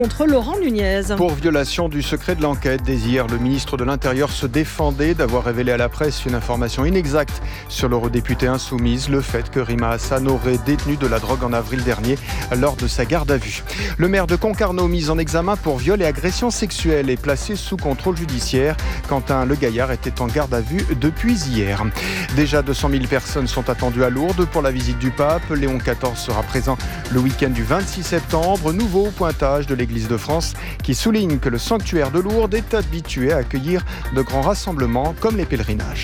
Contre Laurent Nunez. Pour violation du secret de l'enquête, dès hier, le ministre de l'Intérieur se défendait d'avoir révélé à la presse une information inexacte sur l'eurodéputée insoumise, le fait que Rima Hassan aurait détenu de la drogue en avril dernier lors de sa garde à vue. Le maire de Concarneau, mis en examen pour viol et agression sexuelle, est placé sous contrôle judiciaire. Quentin Le Gaillard était en garde à vue depuis hier. Déjà 200 000 personnes sont attendues à Lourdes pour la visite du pape. Léon XIV sera présent le week-end du 26 septembre. Nouveau pointage de l'Église de France qui souligne que le sanctuaire de Lourdes est habitué à accueillir de grands rassemblements comme les pèlerinages.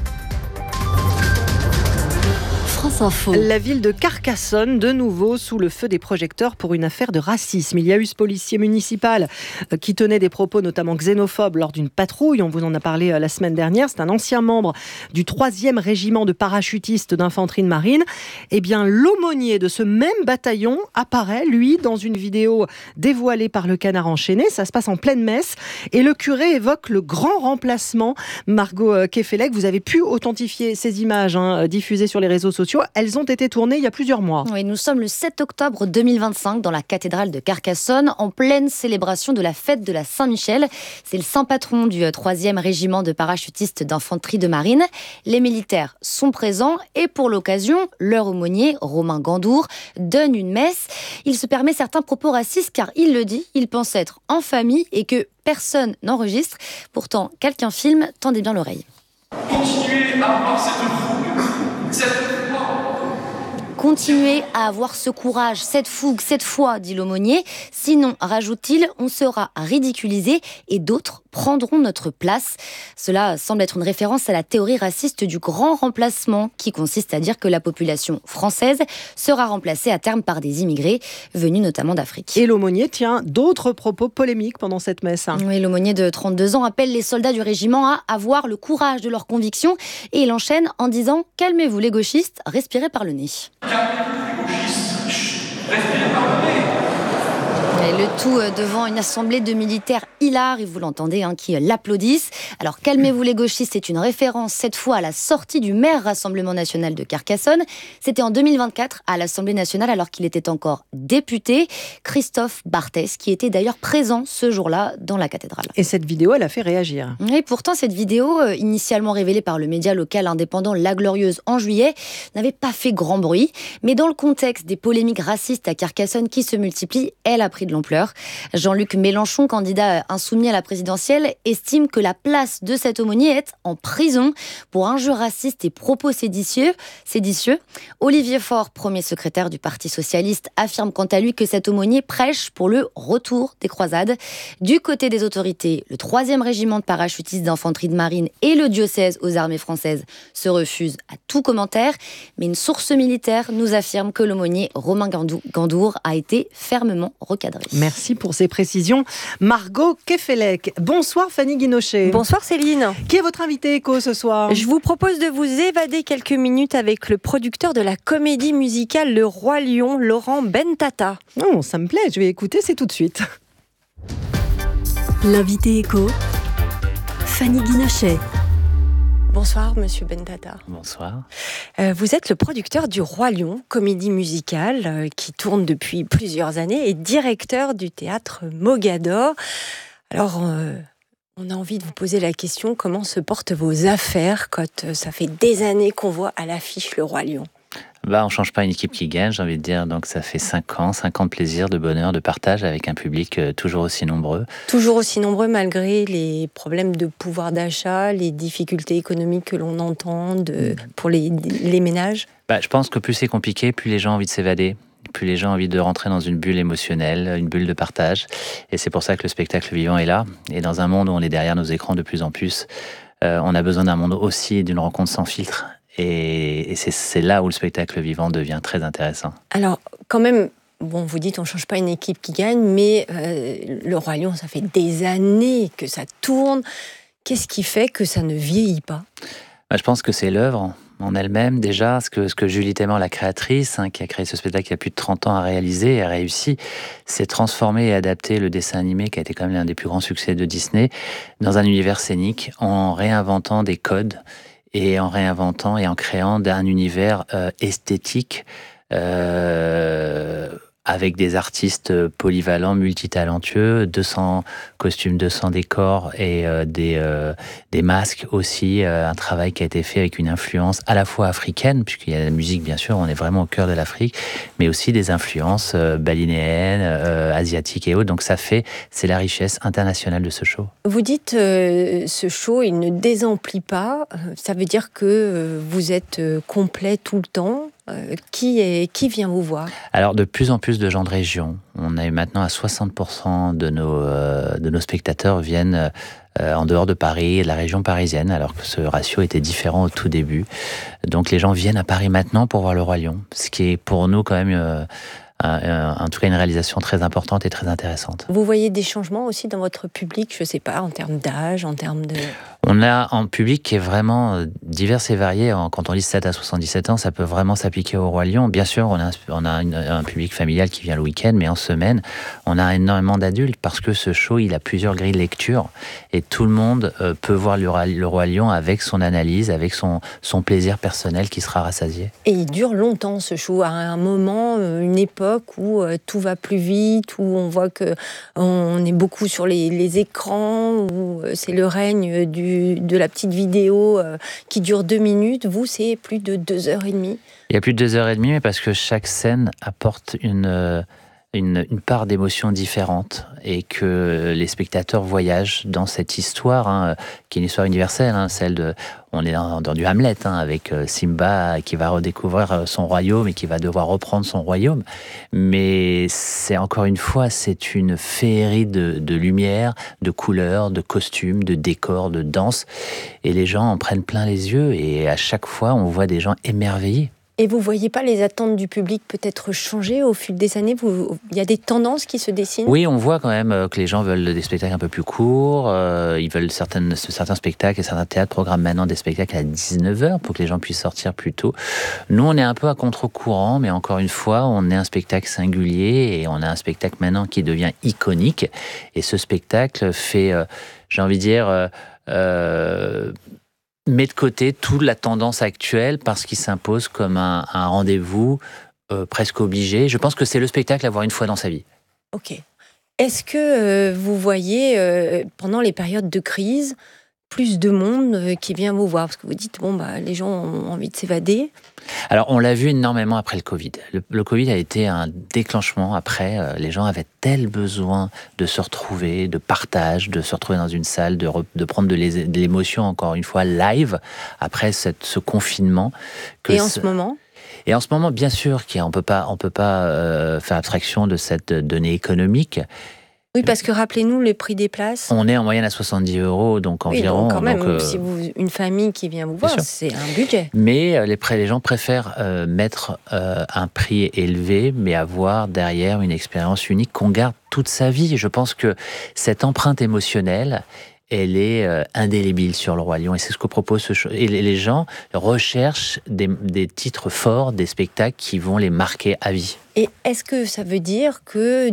La ville de Carcassonne, de nouveau sous le feu des projecteurs pour une affaire de racisme. Il y a eu ce policier municipal qui tenait des propos notamment xénophobes lors d'une patrouille. On vous en a parlé la semaine dernière. C'est un ancien membre du 3e régiment de parachutistes d'infanterie de marine. Eh bien, l'aumônier de ce même bataillon apparaît, lui, dans une vidéo dévoilée par le Canard enchaîné. Ça se passe en pleine messe. Et le curé évoque le grand remplacement. Margot Kefelec, vous avez pu authentifier ces images diffusées sur les réseaux sociaux. Elles ont été tournées il y a plusieurs mois. Oui, nous sommes le 7 octobre 2025 dans la cathédrale de Carcassonne, en pleine célébration de la fête de la Saint-Michel. C'est le saint patron du 3e régiment de parachutistes d'infanterie de marine. Les militaires sont présents et pour l'occasion, leur aumônier, Romain Gandour, donne une messe. Il se permet certains propos racistes car il le dit, il pense être en famille et que personne n'enregistre. Pourtant, quelqu'un filme, tendez bien l'oreille. Continuez à avoir cette fougue, cette Continuez à avoir ce courage, cette fougue, cette foi, dit l'aumônier. Sinon, rajoute-t-il, on sera ridiculisé et d'autres prendront notre place. Cela semble être une référence à la théorie raciste du grand remplacement, qui consiste à dire que la population française sera remplacée à terme par des immigrés, venus notamment d'Afrique. Et l'aumônier tient d'autres propos polémiques pendant cette messe. Oui, l'aumônier de 32 ans appelle les soldats du régiment à avoir le courage de leurs convictions et il enchaîne en disant « Calmez-vous les gauchistes, respirez par le nez ». Calmez-vous les gauchistes, respirez par le nez. Et le tout devant une assemblée de militaires hilars, et vous l'entendez, qui l'applaudissent. Alors calmez-vous les gauchistes, c'est une référence cette fois à la sortie du maire Rassemblement National de Carcassonne. C'était en 2024 à l'Assemblée Nationale alors qu'il était encore député, Christophe Barthès, qui était d'ailleurs présent ce jour-là dans la cathédrale. Et cette vidéo, elle a fait réagir. Et pourtant, cette vidéo, initialement révélée par le média local indépendant La Glorieuse en juillet, n'avait pas fait grand bruit. Mais dans le contexte des polémiques racistes à Carcassonne qui se multiplient, elle a pris de l'ampleur. Jean-Luc Mélenchon, candidat insoumis à la présidentielle, estime que la place de cet aumônier est en prison pour injures racistes et propos séditieux. Olivier Faure, premier secrétaire du Parti socialiste, affirme quant à lui que cet aumônier prêche pour le retour des croisades. Du côté des autorités, le 3e régiment de parachutistes d'infanterie de marine et le diocèse aux armées françaises se refusent à tout commentaire. Mais une source militaire nous affirme que l'aumônier Romain Gandour a été fermement recadré. Merci pour ces précisions. Margot Kefelec. Bonsoir Fanny Guinochet. Bonsoir Céline. Qui est votre invité éco ce soir ? Je vous propose de vous évader quelques minutes avec le producteur de la comédie musicale Le Roi Lion, Laurent Bentata. Non, ça me plaît, je vais écouter, c'est tout de suite. L'invité éco, Fanny Guinochet. Bonsoir Monsieur Bentata. Bonsoir. Vous êtes le producteur du Roi Lion, comédie musicale qui tourne depuis plusieurs années et directeur du théâtre Mogador. Alors, on a envie de vous poser la question, comment se portent vos affaires quand ça fait des années qu'on voit à l'affiche le Roi Lion ? On change pas une équipe qui gagne, j'ai envie de dire. Donc ça fait 5 ans de plaisir, de bonheur, de partage avec un public toujours aussi nombreux. Toujours aussi nombreux malgré les problèmes de pouvoir d'achat, les difficultés économiques que l'on entend pour les ménages. Je pense que plus c'est compliqué, plus les gens ont envie de s'évader. Plus les gens ont envie de rentrer dans une bulle émotionnelle, une bulle de partage. Et c'est pour ça que le spectacle vivant est là. Et dans un monde où on est derrière nos écrans de plus en plus, on a besoin d'un monde aussi, d'une rencontre sans filtre. Et c'est là où le spectacle vivant devient très intéressant. Alors, quand même, vous dites on ne change pas une équipe qui gagne, mais le Roi Lion, ça fait des années que ça tourne. Qu'est-ce qui fait que ça ne vieillit pas ? Je pense que c'est l'œuvre en elle-même, déjà, ce que Julie Taymor, la créatrice, qui a créé ce spectacle il y a plus de 30 ans, a réalisé et a réussi, c'est transformer et adapter le dessin animé, qui a été quand même l'un des plus grands succès de Disney, dans un univers scénique, en réinventant des codes, et en réinventant et en créant un univers esthétique avec des artistes polyvalents, multitalentueux, 200 costumes, 200 décors et des masques aussi, un travail qui a été fait avec une influence à la fois africaine, puisqu'il y a la musique bien sûr, on est vraiment au cœur de l'Afrique, mais aussi des influences balinéennes, asiatiques et autres, donc c'est la richesse internationale de ce show. Vous dites ce show, il ne désemplit pas, ça veut dire que vous êtes complet tout le temps. Qui vient vous voir? Alors, de plus en plus de gens de région. On est maintenant à 60% de nos spectateurs viennent en dehors de Paris et de la région parisienne, alors que ce ratio était différent au tout début. Donc, les gens viennent à Paris maintenant pour voir le Roi Lion, ce qui est pour nous quand même en tout cas une réalisation très importante et très intéressante. Vous voyez des changements aussi dans votre public, je ne sais pas, en termes d'âge, en termes de... On a un public qui est vraiment divers et varié. Quand on dit 7 à 77 ans, ça peut vraiment s'appliquer au Roi Lion. Bien sûr, on a un public familial qui vient le week-end, mais en semaine, on a énormément d'adultes parce que ce show, il a plusieurs grilles de lecture et tout le monde peut voir le Roi Lion avec son analyse, avec son plaisir personnel qui sera rassasié. Et il dure longtemps ce show, à un moment, une époque où tout va plus vite, où on voit qu'on est beaucoup sur les écrans, où c'est le règne de la petite vidéo qui dure 2 minutes. Vous, c'est plus de 2h30. Il y a plus de 2h30, mais parce que chaque scène apporte une part d'émotion différente et que les spectateurs voyagent dans cette histoire, qui est une histoire universelle, celle on est dans du Hamlet, avec Simba qui va redécouvrir son royaume et qui va devoir reprendre son royaume. Mais c'est encore une fois, c'est une féerie de lumière, de couleurs, de costumes, de décors, de danse. Et les gens en prennent plein les yeux et à chaque fois, on voit des gens émerveillés. Et vous ne voyez pas les attentes du public peut-être changer au fil des années? Il y a des tendances qui se dessinent? Oui, on voit quand même que les gens veulent des spectacles un peu plus courts. Ils veulent certains spectacles et certains théâtres programment maintenant des spectacles à 19h pour que les gens puissent sortir plus tôt. Nous, on est un peu à contre-courant, mais encore une fois, on est un spectacle singulier et on a un spectacle maintenant qui devient iconique. Et ce spectacle fait, j'ai envie de dire... met de côté toute la tendance actuelle parce qu'il s'impose comme un rendez-vous presque obligé. Je pense que c'est le spectacle à voir une fois dans sa vie. Ok. Est-ce que vous voyez, pendant les périodes de crise, plus de monde qui vient vous voir? Parce que vous dites, les gens ont envie de s'évader. Alors, on l'a vu énormément après le Covid. Le Covid a été un déclenchement. Après, les gens avaient tel besoin de se retrouver, de partage, de se retrouver dans une salle, de prendre de l'émotion, encore une fois, live, après ce confinement. Et en ce moment ? Et en ce moment, bien sûr, on peut pas faire abstraction de cette donnée économique. Oui, parce que rappelez-nous les prix des places. On est en moyenne à 70 €, donc environ. Donc quand même, si une famille qui vient vous voir, c'est un budget. Mais les gens préfèrent mettre un prix élevé, mais avoir derrière une expérience unique qu'on garde toute sa vie. Je pense que cette empreinte émotionnelle, elle est indélébile sur le Roi Lion. Et c'est ce que propose ce show. Et les gens recherchent des titres forts, des spectacles qui vont les marquer à vie. Et est-ce que ça veut dire que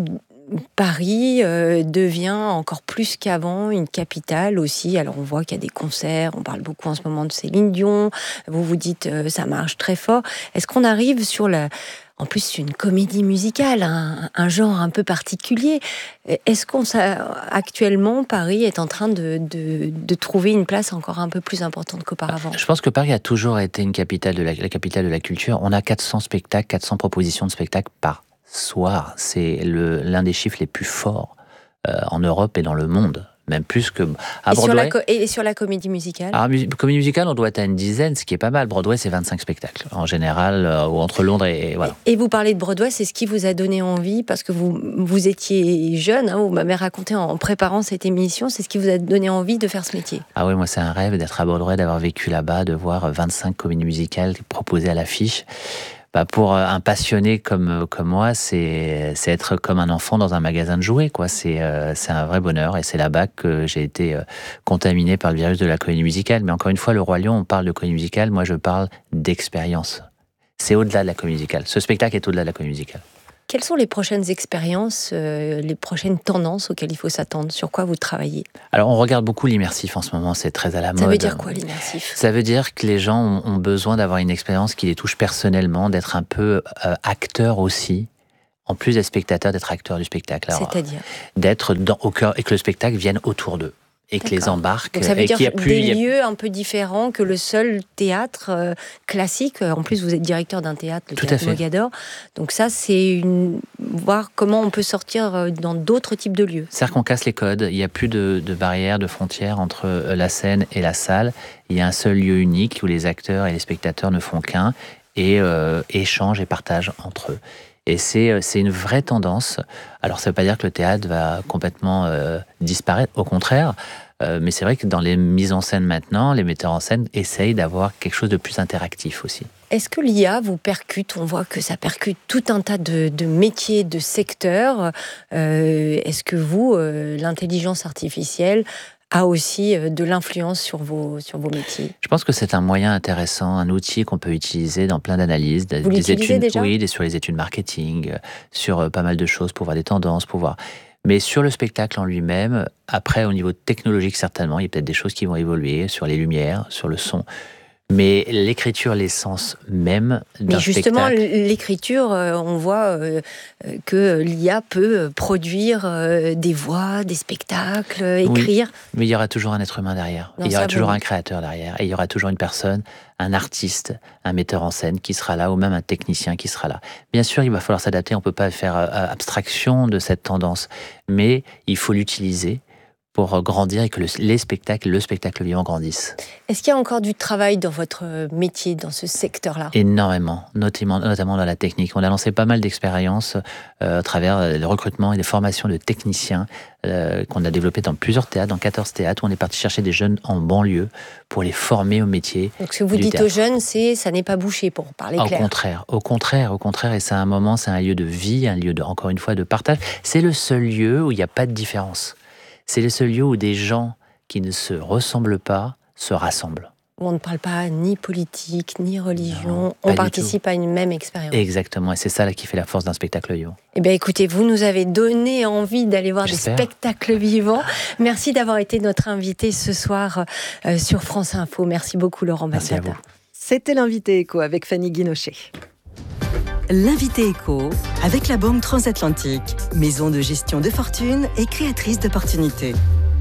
Paris devient encore plus qu'avant une capitale aussi? Alors on voit qu'il y a des concerts, on parle beaucoup en ce moment de Céline Dion, vous dites ça marche très fort. Est-ce qu'on arrive sur en plus c'est une comédie musicale, un genre un peu particulier. Est-ce actuellement Paris est en train de trouver une place encore un peu plus importante qu'auparavant? Je pense que Paris a toujours été une capitale la capitale de la culture. On a 400 spectacles, 400 propositions de spectacles par soir. C'est l'un des chiffres les plus forts en Europe et dans le monde, même plus que à Broadway. Et sur la comédie musicale? Alors, comédie musicale, on doit être à une dizaine, ce qui est pas mal. Broadway, c'est 25 spectacles, en général, ou entre Londres et voilà. Et vous parlez de Broadway, c'est ce qui vous a donné envie, parce que vous étiez jeune, vous m'avez raconté en préparant cette émission, c'est ce qui vous a donné envie de faire ce métier? Ah oui, moi c'est un rêve d'être à Broadway, d'avoir vécu là-bas, de voir 25 comédies musicales proposées à l'affiche. Pour un passionné comme moi, c'est être comme un enfant dans un magasin de jouets, quoi. C'est un vrai bonheur et c'est là-bas que j'ai été contaminé par le virus de la comédie musicale. Mais encore une fois, le Roi Lion, on parle de comédie musicale, moi je parle d'expérience. C'est au-delà de la comédie musicale. Ce spectacle est au-delà de la comédie musicale. Quelles sont les prochaines expériences, les prochaines tendances auxquelles il faut s'attendre? Sur quoi vous travaillez? Alors, on regarde beaucoup l'immersif en ce moment, c'est très à la mode. Ça veut dire quoi, l'immersif? Ça veut dire que les gens ont besoin d'avoir une expérience qui les touche personnellement, d'être un peu acteurs aussi, en plus d'être spectateurs, d'être acteurs du spectacle. Alors, c'est-à-dire d'être au cœur et que le spectacle vienne autour d'eux. Et que les embarque. Donc ça veut et dire qu'il y a plus, des lieux un peu différents que le seul théâtre classique. En plus, vous êtes directeur d'un théâtre, le Théâtre Mogador. Donc ça, c'est voir comment on peut sortir dans d'autres types de lieux. C'est-à-dire qu'on casse les codes. Il n'y a plus de barrières, de frontières entre la scène et la salle. Il y a un seul lieu unique où les acteurs et les spectateurs ne font qu'un et échangent et partagent entre eux. Et c'est une vraie tendance. Alors, ça ne veut pas dire que le théâtre va complètement disparaître, au contraire. Mais c'est vrai que dans les mises en scène maintenant, les metteurs en scène essayent d'avoir quelque chose de plus interactif aussi. Est-ce que l'IA vous percute ? On voit que ça percute tout un tas de métiers, de secteurs. Est-ce que vous, l'intelligence artificielle, a aussi de l'influence sur vos métiers? Je pense que c'est un moyen intéressant, un outil qu'on peut utiliser dans plein d'analyses. Vous l'utilisez déjà ? Oui, sur les études marketing, sur pas mal de choses pour voir des tendances, pour voir. Mais sur le spectacle en lui-même, après, au niveau technologique, certainement, il y a peut-être des choses qui vont évoluer sur les lumières, sur le son. Mais l'écriture, l'essence même d'un spectacle... Mais justement, l'écriture, on voit que l'IA peut produire des voix, des spectacles, écrire. Oui, mais il y aura toujours un être humain derrière. Il y aura toujours un créateur derrière. Et il y aura toujours une personne, un artiste, un metteur en scène qui sera là, ou même un technicien qui sera là. Bien sûr, il va falloir s'adapter. On ne peut pas faire abstraction de cette tendance. Mais il faut l'utiliser pour grandir et que le spectacle vivant grandisse. Est-ce qu'il y a encore du travail dans votre métier, dans ce secteur-là ? Énormément, notamment dans la technique. On a lancé pas mal d'expériences à travers le recrutement et les formations de techniciens qu'on a développées dans plusieurs théâtres, dans 14 théâtres, où on est parti chercher des jeunes en banlieue pour les former au métier. Donc ce que vous dites théâtre. Aux jeunes, ça n'est pas bouché, pour parler clair. Au contraire, et c'est un moment, c'est un lieu de vie, un lieu, encore une fois, de partage. C'est le seul lieu où il n'y a pas de différence. C'est le seul lieu où des gens qui ne se ressemblent pas se rassemblent. On ne parle pas ni politique, ni religion. On participe à une même expérience. Exactement, et c'est ça là, qui fait la force d'un spectacle vivant. Eh bien, écoutez, vous nous avez donné envie d'aller voir des spectacles vivants. Merci d'avoir été notre invité ce soir sur France Info. Merci beaucoup, Laurent Basseltat. C'était l'invité écho avec Fanny Guinochet. L'invité écho avec la Banque Transatlantique, maison de gestion de fortune et créatrice d'opportunités.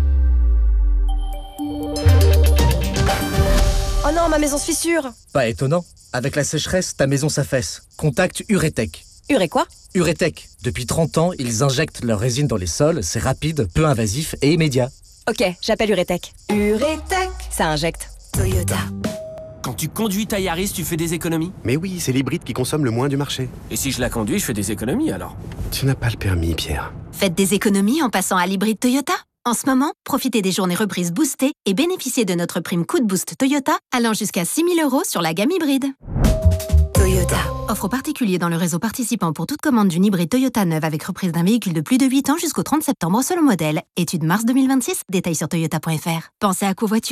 Oh non, ma maison se fissure. Pas étonnant. Avec la sécheresse, ta maison s'affaisse. Contacte Uretech. Uré quoi ? Uretech. Depuis 30 ans, ils injectent leur résine dans les sols. C'est rapide, peu invasif et immédiat. Ok, j'appelle Uretech. Uretech. Ça injecte. Toyota. Quand tu conduis ta Yaris, tu fais des économies ? Mais oui, c'est l'hybride qui consomme le moins du marché. Et si je la conduis, je fais des économies alors ? Tu n'as pas le permis, Pierre. Faites des économies en passant à l'hybride Toyota. En ce moment, profitez des journées reprises boostées et bénéficiez de notre prime Coup de Boost Toyota allant jusqu'à 6 000 € sur la gamme hybride. Toyota. Offre aux particuliers dans le réseau participant pour toute commande d'une hybride Toyota neuve avec reprise d'un véhicule de plus de 8 ans jusqu'au 30 septembre selon modèle. Étude mars 2026, détails sur toyota.fr. Pensez à covoiturer ?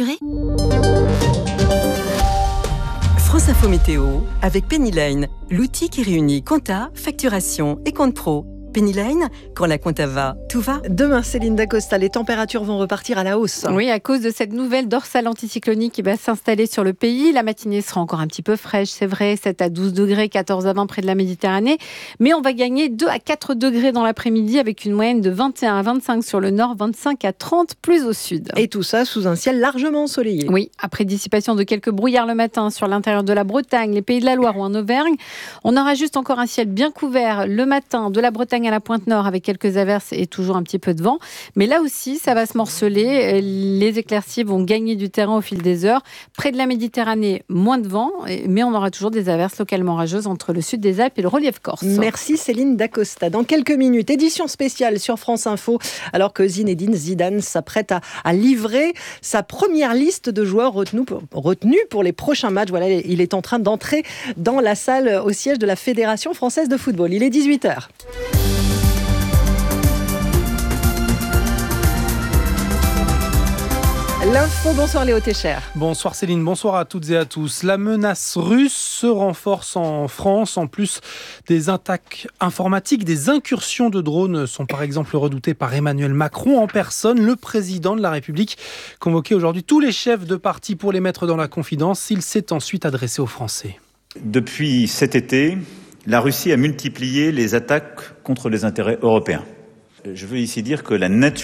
France Info Météo avec Penny Lane, l'outil qui réunit compta, facturation et compte pro. Penny Lane, quand la compta va, tout va. Demain, Céline Dacosta, les températures vont repartir à la hausse. Oui, à cause de cette nouvelle dorsale anticyclonique qui va s'installer sur le pays. La matinée sera encore un petit peu fraîche, c'est vrai, 7 à 12 degrés, 14 à 20 près de la Méditerranée. Mais on va gagner 2 à 4 degrés dans l'après-midi avec une moyenne de 21 à 25 sur le nord, 25 à 30 plus au sud. Et tout ça sous un ciel largement ensoleillé. Oui, après dissipation de quelques brouillards le matin sur l'intérieur de la Bretagne, les Pays de la Loire ou en Auvergne, on aura juste encore un ciel bien couvert le matin de la Bretagne à la pointe nord avec quelques averses et toujours un petit peu de vent. Mais là aussi, ça va se morceler. Les éclaircies vont gagner du terrain au fil des heures. Près de la Méditerranée, moins de vent, mais on aura toujours des averses localement rageuses entre le sud des Alpes et le relief corse. Merci Céline Dacosta. Dans quelques minutes, édition spéciale sur France Info, alors que Zinedine Zidane s'apprête à livrer sa première liste de joueurs retenus pour les prochains matchs. Voilà, il est en train d'entrer dans la salle au siège de la Fédération française de football. Il est 18h. L'info, bonsoir Léo Técher. Bonsoir Céline, bonsoir à toutes et à tous. La menace russe se renforce en France. En plus des attaques informatiques, des incursions de drones sont par exemple redoutées par Emmanuel Macron en personne. Le président de la République convoquait aujourd'hui tous les chefs de parti pour les mettre dans la confidence. Il s'est ensuite adressé aux Français. Depuis cet été, La Russie a multiplié les attaques contre les intérêts européens. Je veux ici dire que la nature